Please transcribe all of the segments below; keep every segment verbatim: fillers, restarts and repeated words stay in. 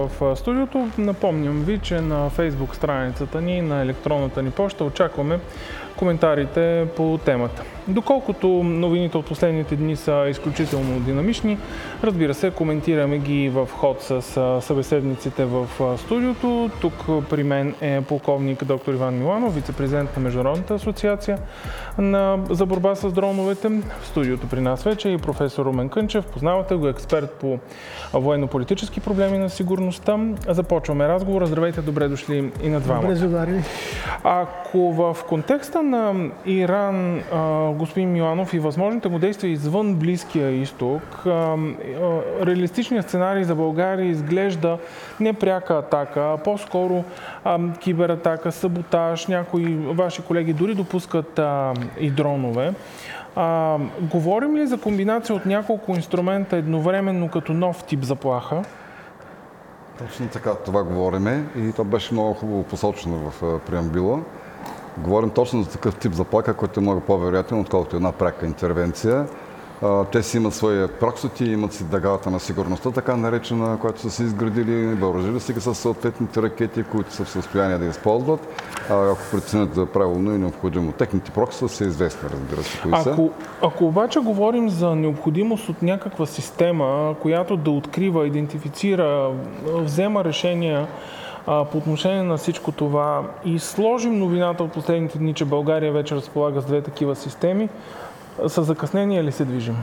В студиото напомням ви, че на Фейсбук страницата ни, на електронната ни поща очакваме коментарите по темата. Доколкото новините от последните дни са изключително динамични, разбира се, коментираме ги в ход с събеседниците в студиото. Тук при мен е полковник доктор Иван Миланов, вице-президент на Международната асоциация на, за борба с дроновете. В студиото при нас вече е и професор Румен Кънчев, познавате го, експерт по военно-политически проблеми на сигурността. Започваме разговора. Здравейте, добре дошли и на двамата. Добре заварили. Ако в контекста на Иран, господин Миланов, и възможните му действия извън Близкия изток, реалистичният сценарий за България изглежда не пряка атака, а по-скоро кибератака, саботаж. Някои ваши колеги дори допускат а, и дронове. А, говорим ли за комбинация от няколко инструмента едновременно като нов тип заплаха? Точно така, това говориме и това беше много хубаво посочено в преамбюла. Говорим точно за такъв тип заплаха, който е много по-вероятен, отколкото една пряка интервенция. Те си имат свои проксити, имат си дъгата на сигурността, така наречена, която са си изградили, въоръжили си с съответните ракети, които са в състояние да използват. А ако преценят за правилно и необходимо. Техните проксити са известни, разбира се, кои са. Ако, ако обаче говорим за необходимост от някаква система, която да открива, идентифицира, взема решения по отношение на всичко това и сложим новината от последните дни, че България вече разполага с две такива системи, с закъснение ли се движим?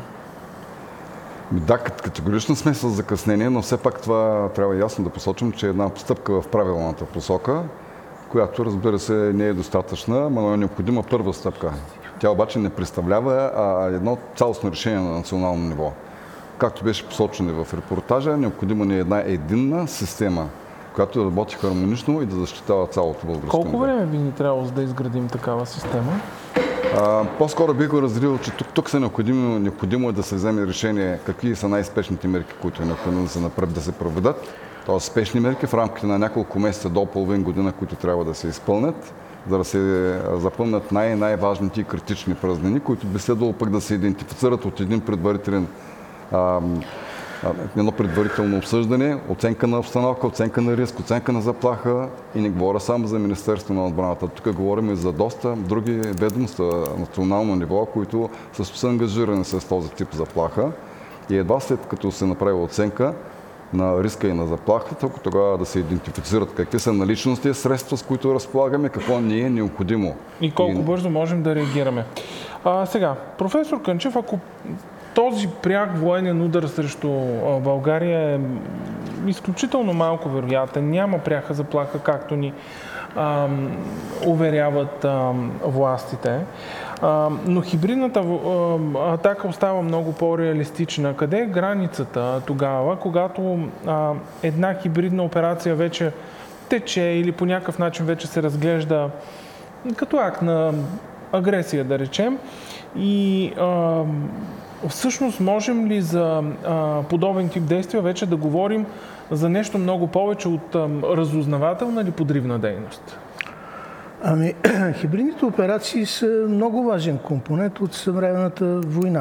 Да, категорично сме с закъснение, но все пак това трябва ясно да посочим, че е една стъпка в правилната посока, която, разбира се, не е достатъчна, но е необходима първа стъпка. Тя обаче не представлява а, едно цялостно решение на национално ниво. Както беше посочено в репортажа, необходима ни е една единна система, която работи хармонично и да защитава цялото българско. Колко време би ни трябвало да изградим такава система? А, по-скоро бих го разделил, че тук, тук са необходимо, необходимо е да се вземе решение какви са най-спешните мерки, които е необходимо да се, направ, да се проведат. Тоест спешни мерки в рамките на няколко месеца до половин година, които трябва да се изпълнят, за да се запълнят най- най-важните и критични празнини, които би следвало пък да се идентифицират от един предварителен а, едно предварително обсъждане, оценка на обстановка, оценка на риск, оценка на заплаха и не говоря само за Министерство на отбраната. Тук говорим и за доста други ведомства на национално ниво, които са ангажирани с този тип заплаха. И едва след като се направи оценка на риска и на заплахата, тогава да се идентифицират какви са наличности средства, с които разполагаме, какво ни е необходимо. И колко и... бързо можем да реагираме. А, сега, професор Кънчев, ако този пряк военен удар срещу България е изключително малко вероятен, няма пряка заплаха, както ни а, уверяват а, властите. А, но хибридната а, атака остава много по-реалистична. Къде е границата тогава, когато а, една хибридна операция вече тече или по някакъв начин вече се разглежда като акт на агресия, да речем, и а, всъщност можем ли за а, подобен тип действия вече да говорим за нещо много повече от а, разузнавателна или подривна дейност? Ами, хибридните операции са много важен компонент от съвременната война.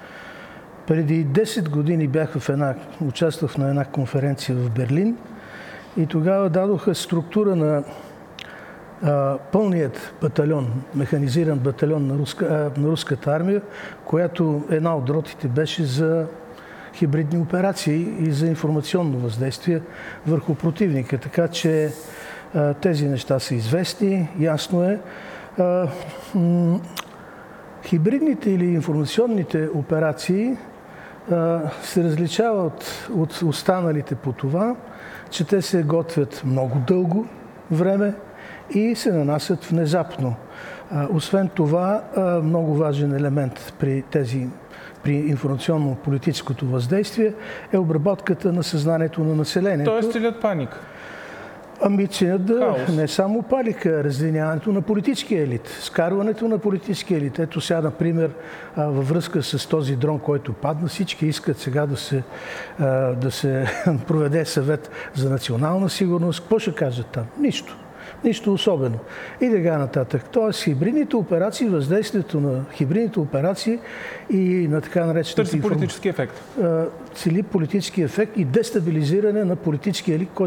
Преди десет години бях в една, участвах на една конференция в Берлин и тогава дадоха структура на а, пълният батальон, механизиран батальон на, руска, а, на руската армия, която една от ротите беше за хибридни операции и за информационно въздействие върху противника. Така че а, тези неща са известни, ясно е. А, м- хибридните или информационните операции а, се различават от останалите по това, че те се готвят много дълго време и се нанасят внезапно. Освен това, много важен елемент при тези при информационно-политическото въздействие е обработката на съзнанието на населението. Тоест целят паника. Ами целят да не само паника, разлиняването на политическия елит, скарването на политическия елит. Ето сега, например, във връзка с този дрон, който падна, всички искат сега да се, да се проведе съвет за национална сигурност. Какво ще кажат там? Нищо. Нищо особено. И така нататък. Тоест, хибридните операции, въздействието на хибридните операции и на така наречената... Търси политически ефект. Цели политически ефект и дестабилизиране на политическия елит,